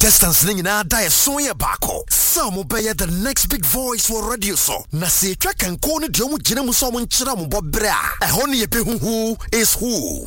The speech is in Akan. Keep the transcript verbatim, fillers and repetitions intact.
contestants ning na da so ye bako. Some obey the next big voice for radio so. Na se twa kan ko ne de omo gina mu so omo nkyira mo bobra. E ho ne ye be hu is who.